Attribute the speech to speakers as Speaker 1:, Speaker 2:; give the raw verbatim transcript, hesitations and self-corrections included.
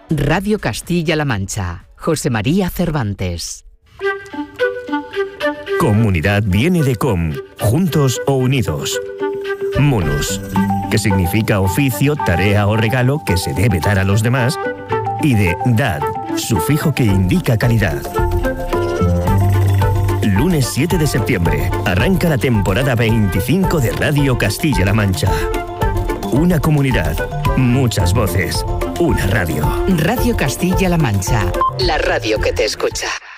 Speaker 1: Radio Castilla-La Mancha. José María Cervantes.
Speaker 2: Comunidad viene de com, juntos o unidos. Munus, que significa oficio, tarea o regalo que se debe dar a los demás. Y de dad, sufijo que indica calidad. Lunes siete de septiembre, arranca la temporada veinticinco de Radio Castilla-La Mancha. Una comunidad, muchas voces, una radio.
Speaker 1: Radio Castilla-La Mancha, la radio que te escucha.